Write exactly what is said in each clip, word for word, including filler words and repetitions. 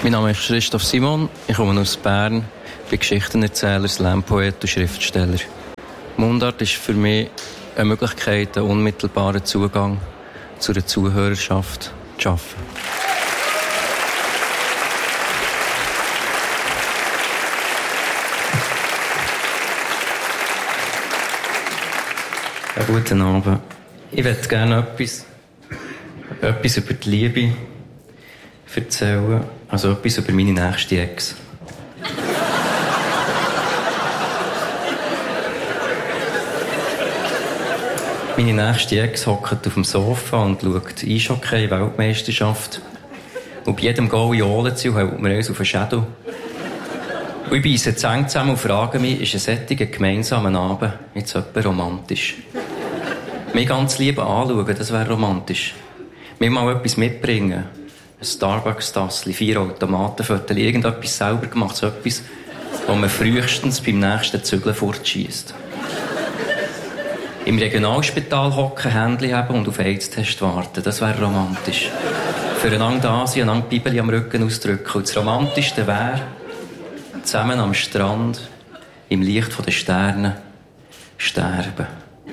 Mein Name ist Christoph Simon, ich komme aus Bern, bin Geschichtenerzähler, Slam-Poet und Schriftsteller. Mundart ist für mich eine Möglichkeit, einen unmittelbaren Zugang zu einer Zuhörerschaft zu schaffen. Ja, guten Abend. Ich möchte gerne etwas, etwas über die Liebe erzählen, also etwas über meine nächste Ex. Meine nächste Ex hockt auf dem Sofa und schaut Eishockey-Weltmeisterschaft. Und bei jedem Goal in Ohlenziel hält wir uns auf den Schädel. Und ich beisse die Zähne zusammen und frage mich, ist ein solcher gemeinsamer Abend jetzt etwas romantisch? Mich ganz lieb anschauen, das wäre romantisch. Mir mal etwas mitbringen. Ein Starbucks-Tassli, vier Automatenviertel, irgendetwas selber gemacht, so etwas, wo man frühestens beim nächsten Zügeln fortschiesst. Im Regionalspital hocken, Händchen haben und auf AIDS-Test warten, das wäre romantisch. Füreinander da sein, einander die Bibel am Rücken ausdrücken. Und das Romantischste wäre, zusammen am Strand, im Licht der Sterne, sterben.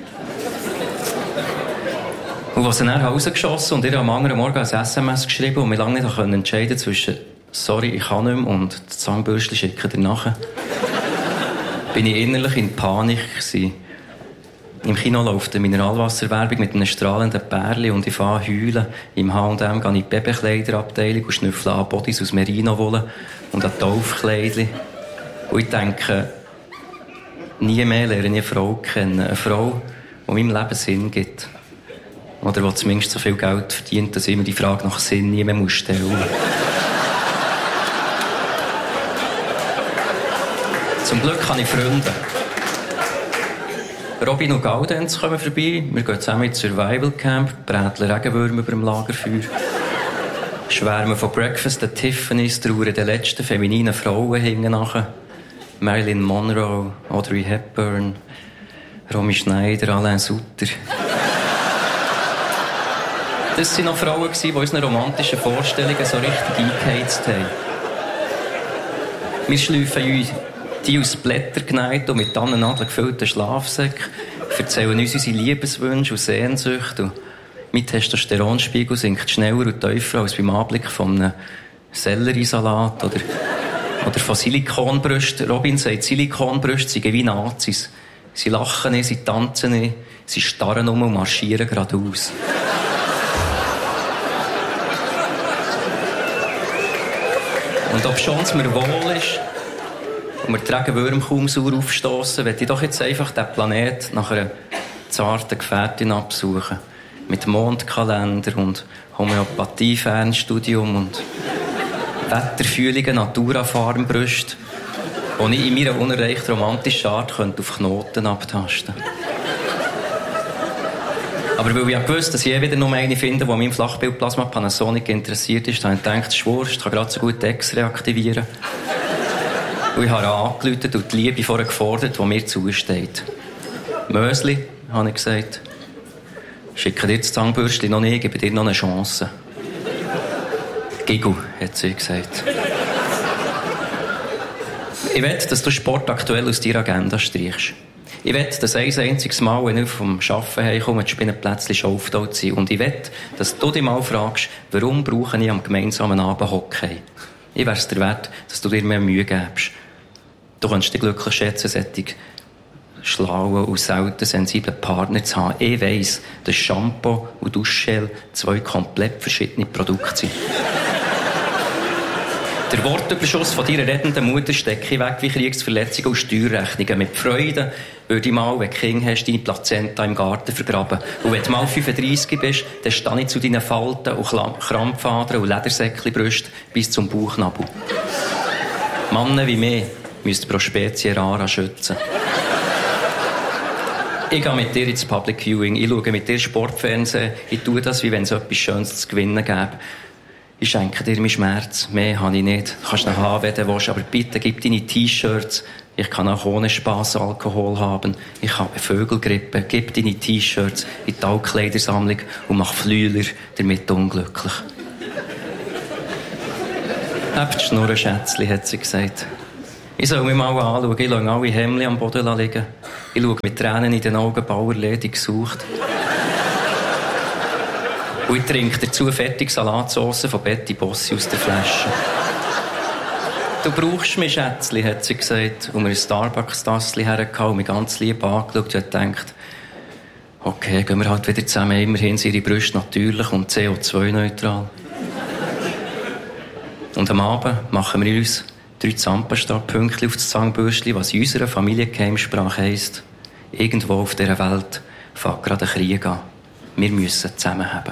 Und als er dann rausgeschossen und ihr am anderen Morgen ein S M S geschrieben und wir lange nicht entscheiden zwischen «Sorry, ich kann nicht mehr» und «Das Zahnbürstchen schicken dir nachher», bin ich innerlich in Panik gewesen. Im Kino läuft eine Mineralwasserwerbung mit einem strahlenden Pärchen und ich fange heulen. Im H und M gehe ich in die Babykleiderabteilung und schnüffle an Bodies aus Merino-Wolle und an Taufkleidchen. Und ich denke, nie mehr lerne ich eine Frau kennen. Eine Frau, die meinem Leben Sinn gibt. Oder die zumindest so viel Geld verdient, dass ich mir die Frage nach Sinn nie mehr stellen muss. Zum Glück habe ich Freunde. Robin und Gaudenz kommen vorbei. Wir gehen zusammen ins Survival Camp, bräteln Regenwürmer über dem Lagerfeuer. Schwärmen von Breakfast at Tiffany's, trauern den letzten femininen Frauen hinten nachher. Marilyn Monroe, Audrey Hepburn, Romy Schneider, Alain Sutter. Das waren noch Frauen, die unsere romantischen Vorstellungen so richtig eingeheizt haben. Wir schleifen uns die aus Blättern geneigt und mit Tannennadeln gefüllten Schlafsäcken, erzählen uns unsere Liebeswünsche und Sehnsüchte. Und mein Testosteronspiegel sinkt schneller und tiefer als beim Anblick von einem Selleriesalat oder, oder von Silikonbrüsten. Robin sagt, Silikonbrüste sind wie Nazis. Sie lachen nicht, sie tanzen nicht, sie starren um und marschieren geradeaus. Und ob schon es mir wohl ist und wir die Regenwürmer kaum sauer aufstossen, möchte ich doch jetzt einfach den Planet nach einer zarten Gefährtin absuchen. Mit Mondkalender und Homöopathie-Fernstudium und wetterfühligen Naturafarmbrüsten, die ich in meiner unerreicht romantischen Art auf Knoten abtasten könnte. Aber weil ich ja gewusst, dass ich eh wieder nur eine finde, die an meinem Flachbildplasma Panasonic interessiert ist, habe ich gedacht, Schwurst, ich kann gerade so gut Ex reaktivieren. Und ich habe angerufen und die Liebe vorher gefordert, die mir zusteht. Mösli, habe ich gesagt, schicke dir das Zahnbürstchen noch nicht, gebe dir noch eine Chance. Gigu, hat sie gesagt. Ich will, dass du Sport aktuell aus deiner Agenda streichst. Ich will, dass ein einziges Mal, wenn ich vom Arbeiten heimkomme, das Spinnenplätzchen schon aufgetaucht sind. Und ich will, dass du dich mal fragst, warum brauche ich am gemeinsamen Abend Hockey? Ich wäre es dir wert, dass du dir mehr Mühe gibst. Du kannst dich glücklich schätzen, solche schlauen und selten sensiblen Partner zu haben. Ich weiss, dass Shampoo und Duschgel zwei komplett verschiedene Produkte sind. Der Wortüberschuss von deiner redenden Mutter stecke ich weg wie Kriegsverletzungen und Steuerrechnungen. Mit Freude würde ich mal, wenn du Kinder hast, deine Plazenta im Garten vergraben. Und wenn du mal fünfunddreissig bist, dann stehe ich zu deinen Falten und Krampfadern und Ledersäckchenbrüsten bis zum Bauchnabel. Männer wie mich müssen pro Spezie rara schützen. Ich gehe mit dir ins Public Viewing, ich schaue mit dir Sportfernsehen, ich tue das, wie wenn es etwas Schönes zu gewinnen gäbe. Ich schenke dir meinen Schmerz, mehr habe ich nicht. Du kannst ihn haben, wenn du willst, aber bitte gib deine T-Shirts. Ich kann auch ohne Spass Alkohol haben. Ich habe eine Vögelgrippe. Gib deine T-Shirts in die Altkleidersammlung und mach Flühler damit unglücklich. Habt die Schnurren, Schätzli, hat sie gesagt. Ich soll mich mal anschauen. Ich lasse alle Hemden am Boden liegen. Ich schaue mit Tränen in den Augen, Bauerledig gesucht. Und ich trinke dazu fertig Salatsauce von Betty Bossi aus der Flasche. Du brauchst mich, Schätzli, hat sie gesagt. Und mir ein Starbucks-Tassli hergehauen und mich ganz lieb angeschaut und gedacht, okay, gehen wir halt wieder zusammen. Immerhin sind ihre Brüste natürlich und C O zwei neutral. Und am Abend machen wir uns drei Zahnpasta-Pünktchen auf das Zahnbürstchen, was in unserer Familiengeheimsprache heisst, irgendwo auf dieser Welt fängt gerade ein Krieg an. Wir müssen zusammenhaben.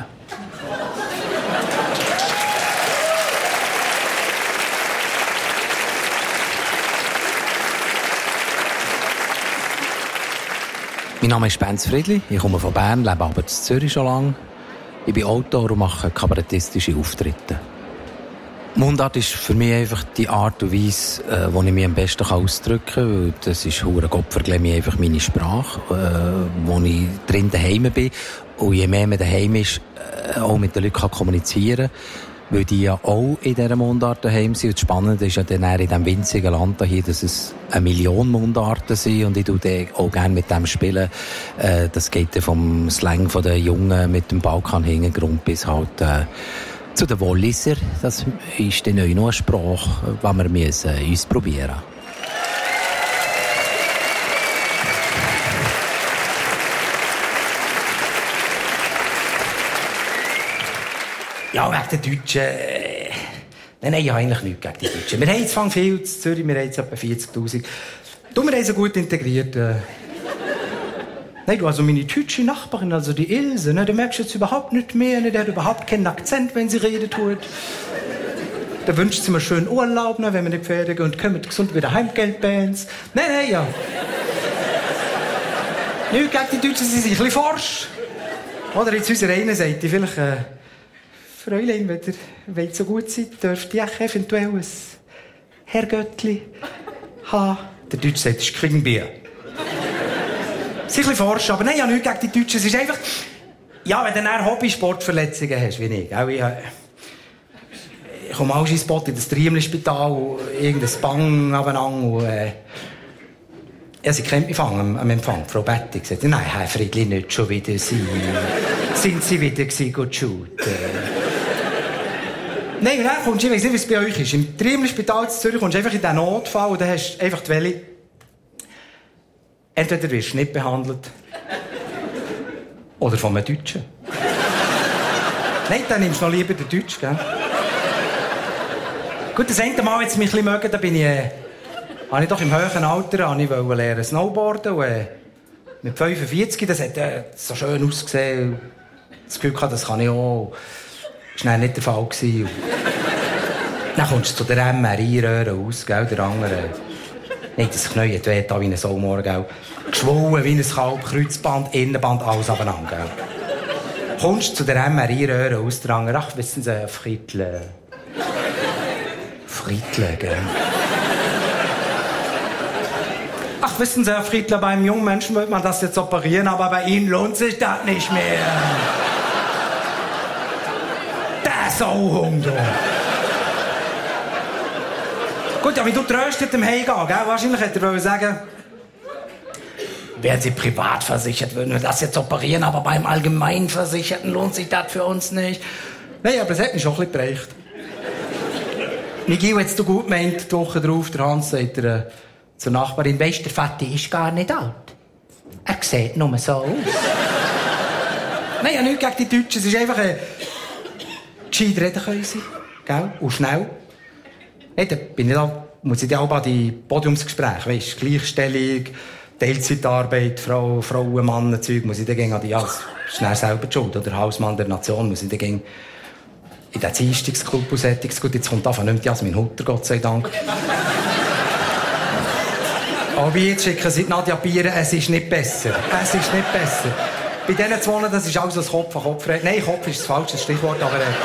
Mein Name ist Benz Friedli, ich komme von Bern, lebe aber in Zürich schon lange. Ich bin Autor und mache kabarettistische Auftritte. Mundart ist für mich einfach die Art und Weise, äh, wo ich mich am besten ausdrücken kann, weil das ist hure Gottverdammt einfach meine Sprache, äh, wo ich drin daheim bin. Und je mehr man daheim ist, äh, auch mit den Leuten kann kommunizieren kann, weil die ja auch in dieser Mundart daheim sind. Und das Spannende ist ja dann in diesem winzigen Land hier, dass es eine Million Mundarten sind und ich tue dann auch gerne mit dem spielen. Äh, das geht dann vom Slang von den Jungen mit dem Balkan-Hintergrund bis halt äh, zu den Walliser. Das ist dann auch noch eine Sprache, die wir müssen uns probieren müssen. Ja, wegen den Deutschen. Äh, nein, nein, ich habe eigentlich nichts gegen die Deutschen. Wir haben jetzt fang viel in Zürich, wir haben jetzt etwa vierzigtausend. Du, wir haben sie gut integriert. Äh. Nein, du, also meine deutsche Nachbarin, also die Ilse, ne, du merkst jetzt überhaupt nicht mehr, ne, der hat überhaupt keinen Akzent, wenn sie redet tut. Da wünscht sie mir schönen Urlaub, ne, wenn wir nicht fertig und kommen gesund wieder Heimgeldbands. Nein, nein, ja. Nicht gegen die Deutschen, sie sind ein bisschen forsch. Oder jetzt unsere eine Seite, vielleicht, äh, Fräulein, wenn ihr wollt so gut seid, dürft ihr auch eventuell ein Herrgöttli haben. Der Deutsche sagt, das ist Kringbier. Sie ist ein bisschen forsch, aber nein, ja, nichts gegen die Deutschen. Es ist einfach, ja, wenn du dann Hobbysportverletzungen hast, wie ich. Auch ich, ich komme auch in Spot in das Triemli-Spital, irgendein Bang abeinander und, äh, ja, sie kennt mich am, am Empfang. Frau Betty gesagt, nein, Herr Friedli, nicht schon wieder Sie. Sind Sie wieder gewesen, gut shooten? Nein, dann kommst du, ich weiss nicht, wie es bei euch ist. Im Triemli-Spital in Zürich kommst du einfach in diesen Notfall und dann hast du einfach die Welle. Entweder wirst du nicht behandelt oder von einem Deutschen. Nein, dann nimmst du noch lieber den Deutschen, gell? Gut, das eine Mal, jetzt mich ein bisschen mögen, da bin ich, äh, habe ich doch im höheren Alter ich wollte lernen Snowboarden und, äh, mit fünfundvierzig, das hat äh, so schön ausgesehen. Das Gefühl hatte, das kann ich auch. Das war nicht der Fall. Und dann kommst du zu der M R I-Röhre aus, gell, der andere. Nicht, das Knie hat weh, da wie ein Saumor, gell. Geschwollen wie ein Kalb, Kreuzband, Innenband, alles abeinander, gell. Kommst du zu der M R I-Röhre aus, der andere, ach, wissen Sie, Friedle. Friedle, gell. Ach, wissen Sie, Herr Friedler, beim jungen Menschen will man das jetzt operieren, aber bei Ihnen lohnt sich das nicht mehr. Der Sauhund, du. Gut, ja, wie du tröstet im Heimgehen, gell? Wahrscheinlich hätte er sagen, wären Sie privat versichert, würden wir das jetzt operieren, aber beim Allgemeinversicherten lohnt sich das für uns nicht. Nein, aber es hat mich schon ein bisschen geprägt. Miguel, jetzt du gut meint, die Woche drauf, der Hans sagt er, zur Nachbarin, weisst, der Vati ist gar nicht alt. Er sieht nur so aus. Nein, ja, nichts gegen die Deutschen. Es ist einfach ein gescheit reden können sie, gell? Und schnell. Nein, da bin ich da, muss ich auch an die Podiumsgespräche, weisst, Gleichstellung, Teilzeitarbeit, Frau, Frauen, Mann, Zeug, muss ich dann gehen an die, ja, schnell selber die Schuld, oder Hausmann der Nation, muss ich dann gehen in den Dienstagsclub und Sättiges. Gut, jetzt kommt einfach nicht Jasmin Hutter, Gott sei Dank. Aber jetzt schicken Sie Nadja Bieren, es ist nicht besser. Es ist nicht besser. Bei diesen zwei, das ist alles ein Kopf an Kopf. Nein, Kopf ist das falsche Stichwort, aber... Äh,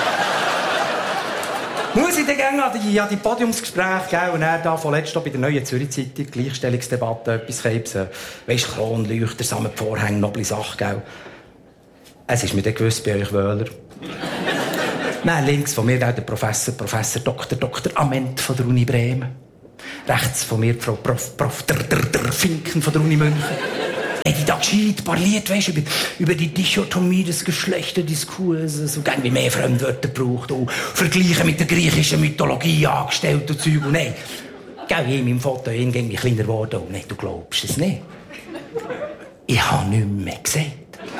muss ich dann gerne an die, an die Podiumsgespräche gehen und dann da von letztem bei der Neuen Zürich Zeitung, Gleichstellungsdebatte, etwas geben. Weisst, Kronleuchter, Samtvorhänge, noble Sache, gell? Es ist mir dann gewiss bei euch Wöhler. Nein, links von mir der Professor, Professor Doktor Doktor Ament von der Uni Bremen. Rechts von mir Frau Prof, Prof der, der, der Finken von der Uni München. Hey, die da gescheit parliert, weißt du, über, über die Dichotomie des Geschlechterdiskurses, so gern wie mehr Fremdwörter braucht, und Vergleiche mit der griechischen Mythologie angestellt und Zeug und nein. Gell, ich in meinem Foto irgendwie kleiner geworden und nicht, du glaubst es nicht. Ich habe nichts mehr gesehen.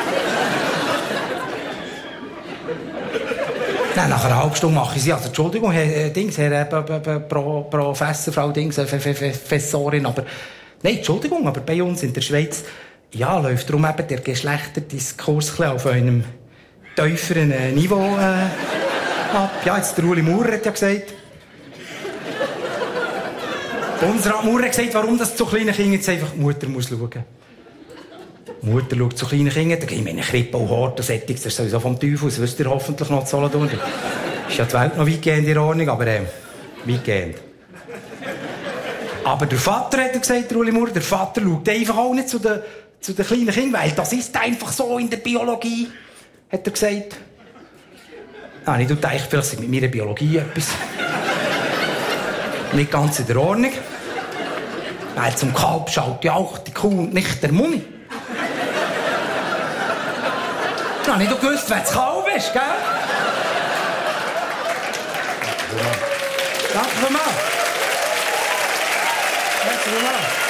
Nein, nach einer halben Stunde mache ich sie. Also, Entschuldigung, Herr äh, Dings, Herr äh, Pro, Pro, Professor, Frau Dings, äh, Professorin, aber... Nein, Entschuldigung, aber bei uns in der Schweiz, ja, läuft darum eben der Geschlechterdiskurs auf einem tieferen äh, Niveau äh, ab. Ja, jetzt der Uli Maurer hat ja gesagt... Bundesrat Maurer hat gesagt, warum das zu kleinen Kindern jetzt einfach die Mutter muss schauen. Die Mutter schaut zu kleinen Kindern, da gehen wir in eine Krippe und Hort und Sättiges, das ist sowieso vom Teufel, das wisst ihr hoffentlich noch zu Solothurn. Ist ja die Welt noch weitgehend in Ordnung, aber äh, weitgehend. Aber der Vater, hat er gesagt, der Uli Maurer, der Vater schaut einfach auch nicht zu den, zu den kleinen Kindern, weil das ist einfach so in der Biologie, hat er gesagt. Ah, ich dachte, vielleicht sei mit meiner Biologie etwas nicht ganz in der Ordnung. Weil zum Kalb schaut ja auch die Kuh und nicht der Muni. Ich habe nicht gewusst, wer das Kalb ist, gell? Danke vielmals. Danke vielmals.